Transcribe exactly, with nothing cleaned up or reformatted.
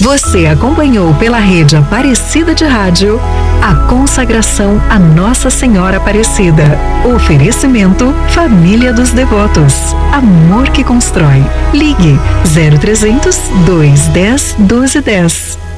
Você acompanhou pela rede Aparecida de Rádio a consagração a Nossa Senhora Aparecida. Oferecimento Família dos Devotos. Amor que constrói. Ligue zero trezentos, dois dez, doze dez.